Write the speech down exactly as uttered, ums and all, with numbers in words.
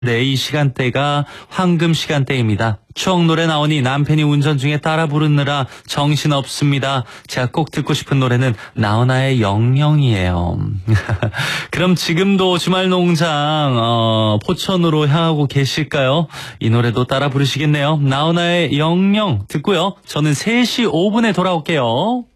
네, 이 시간대가 황금 시간대입니다. 추억 노래 나오니 남편이 운전 중에 따라 부르느라 정신없습니다. 제가 꼭 듣고 싶은 노래는 나훈아의 영영이에요. 그럼 지금도 주말 농장 어, 포천으로 향하고 계실까요? 이 노래도 따라 부르시겠네요. 나훈아의 영영 듣고요. 저는 세 시 오 분에 돌아올게요.